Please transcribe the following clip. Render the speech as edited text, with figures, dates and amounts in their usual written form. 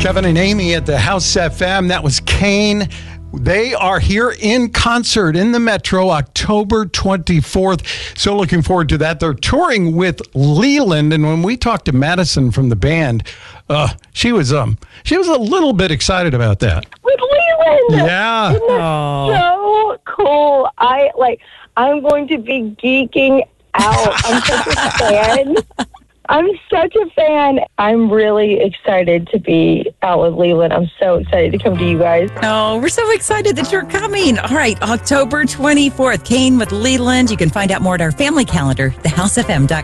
Kevin and Amy at the House FM. That was Kane. They are here in concert in the Metro October 24th. So looking forward to that. They're touring with Leland. And when we talked to Madison from the band, she was a little bit excited about that. With Leland! Yeah. Isn't that so cool? I'm going to be geeking out. I'm such a fan. I'm really excited to be out with Leland. I'm so excited to come to you guys. Oh, we're so excited that you're coming. All right, October 24th, Kane with Leland. You can find out more at our family calendar, thehousefm.com.